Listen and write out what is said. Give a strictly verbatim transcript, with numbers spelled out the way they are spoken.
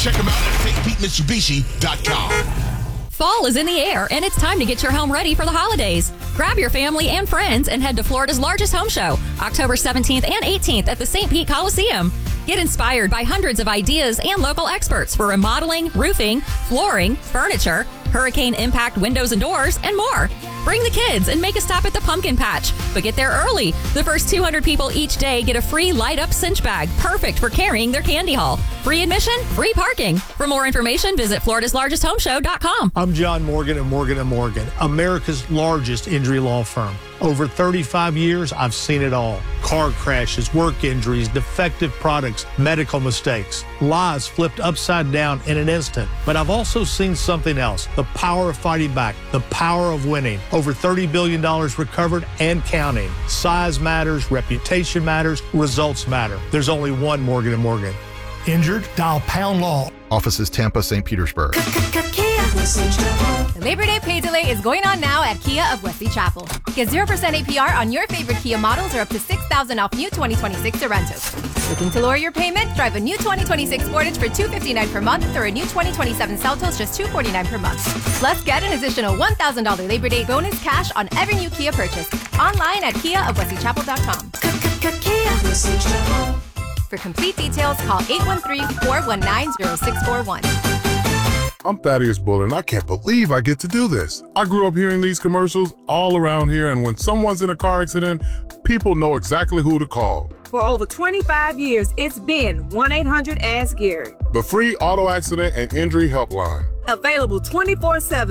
Check them out at Saint Pete Mitsubishi dot com. Fall is in the air, and it's time to get your home ready for the holidays. Grab your family and friends and head to Florida's largest home show, October seventeenth and eighteenth at the Saint Pete Coliseum. Get inspired by hundreds of ideas and local experts for remodeling, roofing, flooring, furniture, hurricane impact windows and doors, and more. Bring the kids and make a stop at the pumpkin patch, but get there early. The first two hundred people each day get a free light-up cinch bag, perfect for carrying their candy haul. Free admission, free parking. For more information, visit Florida's Largest Home Show dot com. I'm John Morgan at Morgan and Morgan, America's largest injury law firm. Over thirty-five years, I've seen it all. Car crashes, work injuries, defective products, medical mistakes, lives flipped upside down in an instant. But I've also seen something else, the power of fighting back, the power of winning. Over thirty billion dollars recovered and counting. Size matters, reputation matters, results matter. There's only one Morgan and Morgan. Injured? Dial Pound Law. Offices Tampa, Saint Petersburg. The Labor Day pay delay is going on now at Kia of Wesley Chapel. Get zero percent A P R on your favorite Kia models or up to six thousand dollars off new twenty twenty-six Sorrentos. Looking to lower your payment? Drive a new twenty twenty-six Sportage for two hundred fifty-nine dollars per month or a new twenty twenty-seven Seltos just two hundred forty-nine dollars per month. Plus, get an additional one thousand dollars Labor Day bonus cash on every new Kia purchase. Online at kia of wesley chapel dot com. For complete details, call eight one three, four one nine, zero six four one. I'm Thaddeus Buller, and I can't believe I get to do this. I grew up hearing these commercials all around here, and when someone's in a car accident, people know exactly who to call. For over twenty-five years, it's been one eight hundred ask Gary. The free auto accident and injury helpline. Available twenty-four seven.